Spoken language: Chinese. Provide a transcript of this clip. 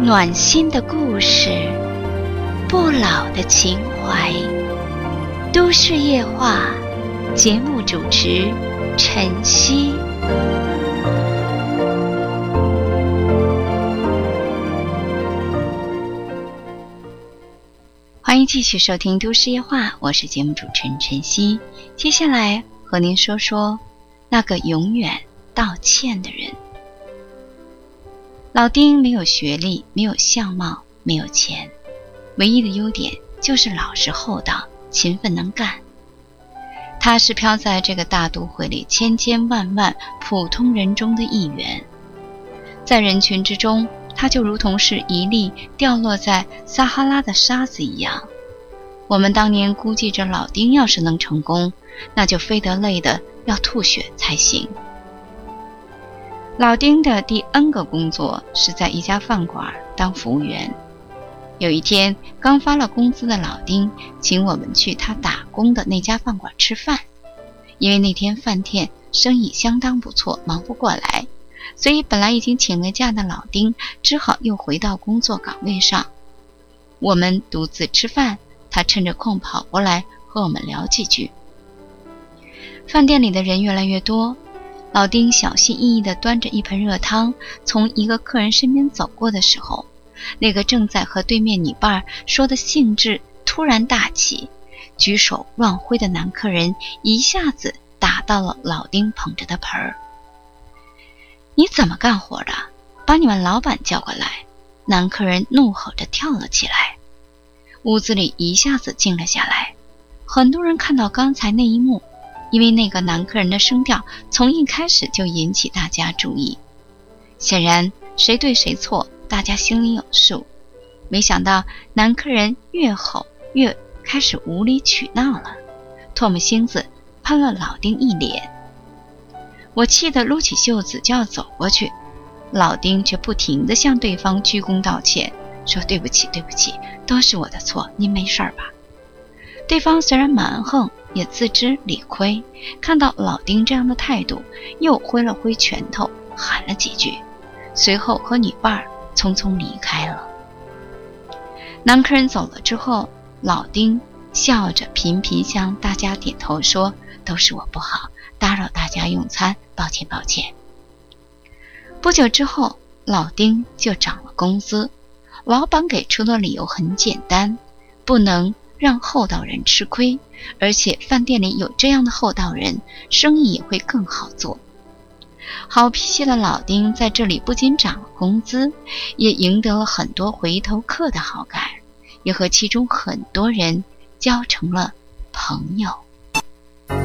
暖心的故事，不老的情怀。都市夜话节目主持晨曦。欢迎继续收听都市夜话，我是节目主持人晨曦。接下来和您说说那个永远道歉的人。老丁没有学历，没有相貌，没有钱，唯一的优点就是老实厚道，勤奋能干。他是飘在这个大都会里千千万万普通人中的一员，在人群之中，他就如同是一粒掉落在撒哈拉的沙子一样。我们当年估计着老丁要是能成功，那就非得累得要吐血才行。老丁的第 N 个工作是在一家饭馆当服务员。有一天，刚发了工资的老丁请我们去他打工的那家饭馆吃饭。因为那天饭店生意相当不错，忙不过来，所以本来已经请了假的老丁只好又回到工作岗位上。我们独自吃饭，他趁着空跑过来和我们聊几句。饭店里的人越来越多，老丁小心翼翼地端着一盆热汤从一个客人身边走过的时候，那个正在和对面女伴说的兴致突然大起，举手乱挥的男客人一下子打到了老丁捧着的盆儿。你怎么干活的？把你们老板叫过来！男客人怒吼着跳了起来。屋子里一下子静了下来，很多人看到刚才那一幕，因为那个男客人的声调从一开始就引起大家注意。显然谁对谁错大家心里有数，没想到男客人越吼越开始无理取闹了，唾沫星子喷了老丁一脸。我气得撸起袖子就要走过去，老丁却不停地向对方鞠躬道歉，说对不起对不起，都是我的错，您没事吧？对方虽然蛮横，也自知理亏，看到老丁这样的态度，又挥了挥拳头喊了几句，随后和女伴匆匆离开了。男客人走了之后，老丁笑着频频向大家点头说，都是我不好，打扰大家用餐，抱歉抱歉。不久之后，老丁就涨了工资。老板给出的理由很简单，不能让厚道人吃亏，而且饭店里有这样的厚道人，生意也会更好做。好脾气的老丁在这里不仅涨了工资，也赢得了很多回头客的好感，也和其中很多人交成了朋友。